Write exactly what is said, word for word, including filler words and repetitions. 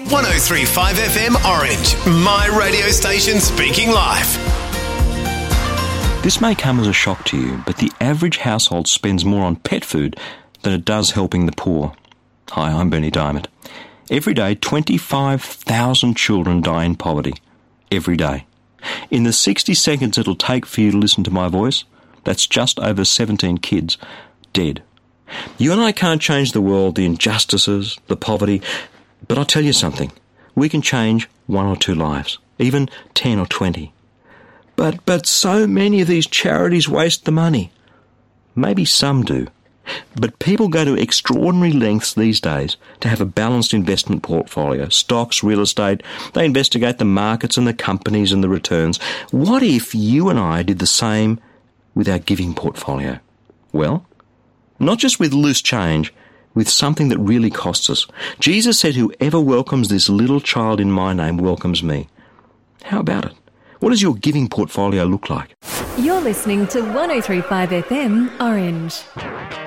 one oh three point five F M Orange, my radio station speaking life. This may come as a shock to you, but the average household spends more on pet food than it does helping the poor. Hi, I'm Bernie Diamond. Every day, twenty-five thousand children die in poverty. Every day. In the sixty seconds it'll take for you to listen to my voice, that's just over seventeen kids dead. You and I can't change the world, the injustices, the poverty, but I'll tell you something. We can change one or two lives, even ten or twenty. But, but so many of these charities waste the money. Maybe some do. But people go to extraordinary lengths these days to have a balanced investment portfolio, stocks, real estate. They investigate the markets and the companies and the returns. What if you and I did the same with our giving portfolio? Well, not just with loose change, with something that really costs us. Jesus said, whoever welcomes this little child in my name welcomes me. How about it? What does your giving portfolio look like? You're listening to one oh three point five F M Orange.